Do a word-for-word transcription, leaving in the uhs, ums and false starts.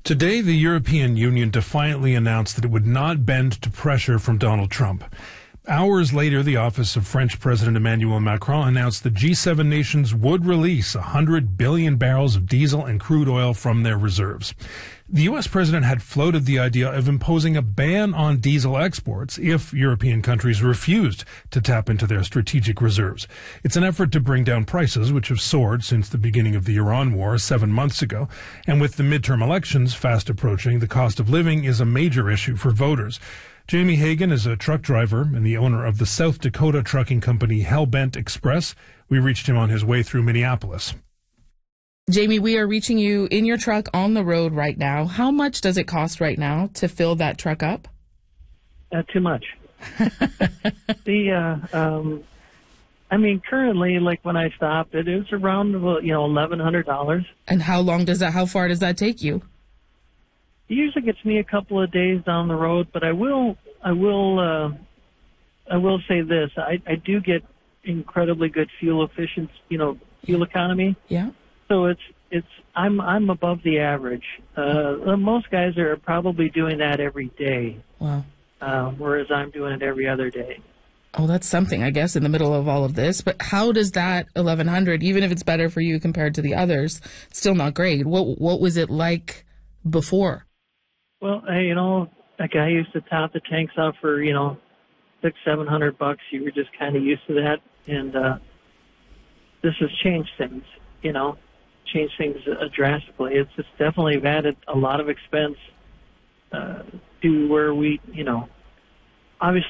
Today, the European Union defiantly announced that it would not bend to pressure from Donald Trump. Hours later, the office of French President Emmanuel Macron announced the G seven nations would release one hundred billion barrels of diesel and crude oil from their reserves. The U S president had floated the idea of imposing a ban on diesel exports if European countries refused to tap into their strategic reserves. It's an effort to bring down prices, which have soared since the beginning of the Iran war seven months ago. And with the midterm elections fast approaching, the cost of living is a major issue for voters. Jamie Hagan is a truck driver and the owner of the South Dakota trucking company Hellbent Express. We reached him on his way through Minneapolis. Jamie, we are reaching you in your truck on the road right now. How much does it cost right now to fill that truck up? Uh, too much. the, uh, um, I mean, currently, like when I stopped, it is around, you know, eleven hundred dollars. And how long does that, how far does that take you? It usually gets me a couple of days down the road, but I will, I will, uh, I will say this. I, I do get incredibly good fuel efficiency, you know, fuel economy. Yeah. So it's it's I'm I'm above the average. Uh, most guys are probably doing that every day. Wow. Uh, whereas I'm doing it every other day. Oh, that's something, I guess, in the middle of all of this. But how does that eleven hundred, even if it's better for you compared to the others, still not great? What what was it like before? Well, hey, you know, a guy used to top the tanks off for you know six seven hundred bucks. You were just kind of used to that, and uh, this has changed things. You know. Change things uh, drastically. It's just definitely added a lot of expense uh, to where we, you know, obviously